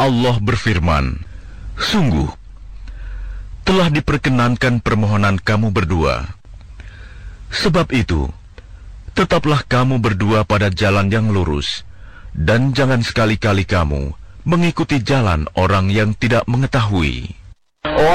Allah berfirman, "Sungguh, telah diperkenankan permohonan kamu berdua. Sebab itu, tetaplah kamu berdua pada jalan yang lurus, dan jangan sekali-kali kamu mengikuti jalan orang yang tidak mengetahui."